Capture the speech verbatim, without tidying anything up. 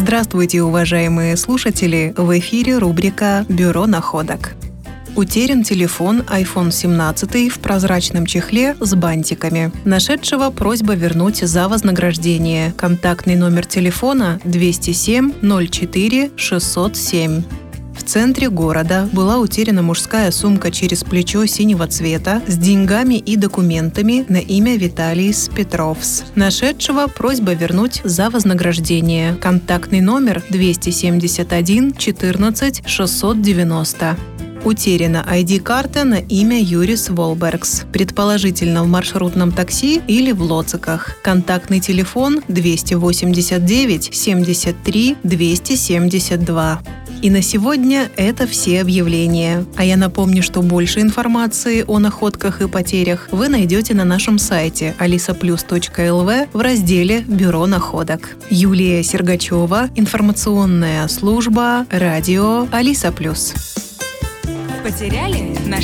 Здравствуйте, уважаемые слушатели! В эфире рубрика «Бюро находок». Утерян телефон айфон семнадцать в прозрачном чехле с бантиками. Нашедшего просьба вернуть за вознаграждение. Контактный номер телефона двести семь ноль четыре шестьсот семь. В центре города была утеряна мужская сумка через плечо синего цвета с деньгами и документами на имя Виталийс Петровс. Нашедшего просьба вернуть за вознаграждение. Контактный номер двести семьдесят один четырнадцать шестьсот девяносто. Утеряна ай ди-карта на имя Юрис Волбергс, предположительно в маршрутном такси или в Лоциках. Контактный телефон двести восемьдесят девять семьдесят три двести семьдесят два. И на сегодня это все объявления. А я напомню, что больше информации о находках и потерях вы найдете на нашем сайте алиса плюс точка эл ви в разделе «Бюро находок». Юлия Сергачева, информационная служба, радио Алиса Плюс. Потеряли? Нашли?